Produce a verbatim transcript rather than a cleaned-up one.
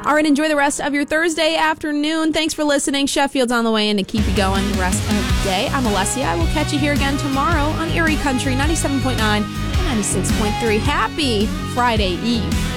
All right, enjoy the rest of your Thursday afternoon. Thanks for listening. Sheffield's on the way in to keep you going the rest of the day. I'm Alessia. I will catch you here again tomorrow on Erie Country ninety-seven point nine and ninety-six point three. Happy Friday Eve.